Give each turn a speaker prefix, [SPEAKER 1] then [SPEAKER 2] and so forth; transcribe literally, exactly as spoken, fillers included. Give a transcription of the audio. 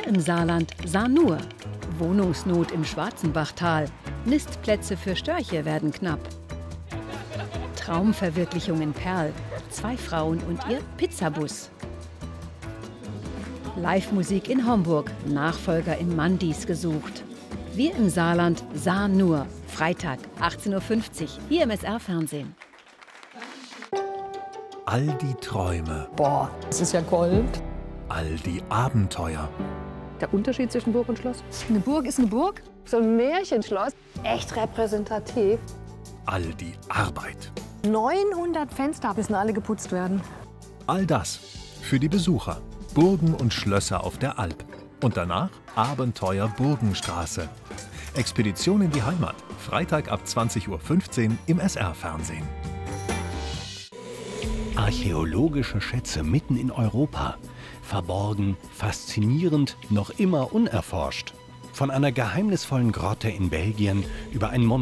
[SPEAKER 1] im Saarland sahen nur Wohnungsnot im Schwarzenbachtal, Nistplätze für Störche werden knapp. Traumverwirklichung in Perl, zwei Frauen und ihr Pizzabus. Live-Musik in Homburg, Nachfolger im Mandis gesucht. Wir im Saarland sahen nur, Freitag, achtzehn Uhr fünfzig, hier im S R-Fernsehen.
[SPEAKER 2] All die Träume.
[SPEAKER 3] Boah, das ist ja Gold.
[SPEAKER 2] All die Abenteuer.
[SPEAKER 3] Der Unterschied zwischen Burg und Schloss?
[SPEAKER 4] Eine Burg ist eine Burg.
[SPEAKER 3] So ein Märchenschloss. Echt repräsentativ.
[SPEAKER 2] All die Arbeit.
[SPEAKER 4] neunhundert Fenster müssen alle geputzt werden.
[SPEAKER 2] All das für die Besucher. Burgen und Schlösser auf der Alp. Und danach Abenteuer Burgenstraße. Expedition in die Heimat. Freitag ab zwanzig Uhr fünfzehn im S R-Fernsehen.
[SPEAKER 5] Archäologische Schätze mitten in Europa. Verborgen, faszinierend, noch immer unerforscht. Von einer geheimnisvollen Grotte in Belgien über ein Monument